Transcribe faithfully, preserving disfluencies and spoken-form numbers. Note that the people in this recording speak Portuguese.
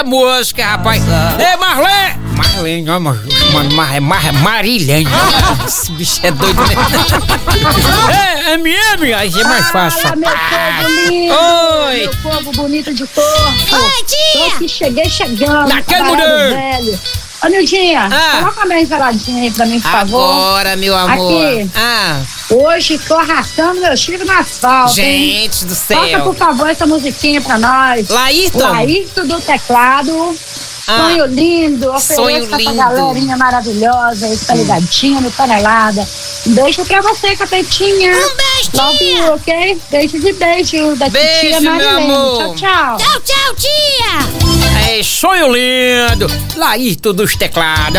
música, rapaz. Ei, Marlene! Marlene, ó, mano, Mar, Mar, Marilene. Esse bicho é doido, né? É, M M, aí é mais fácil. Fala, meu povo lindo. Oi. Meu povo bonito de corpo. Oi, tia. Tô aqui, cheguei chegando. Naquele Baralho mulher. velho. Ô, Nildinha, Ah. coloca uma ensaladinha aí pra mim, por favor. Agora, meu amor. Aqui. Ah, Hoje tô arrastando meu chifre no asfalto, hein? gente do Toca, céu. por favor, essa musiquinha pra nós. Laírton. Laírton do teclado. Ah. Sonho lindo. Sonho Ofereço lindo. essa galerinha maravilhosa aí, tá ligadinha no Panelada. Um beijo pra você, capetinha. Um beijo, Love tia. you, ok? Beijo de beijo da Beijo, tia meu Marilene. amor. Tchau, tchau. Tchau, tchau, tia. É, sonho lindo. Laírton dos teclados.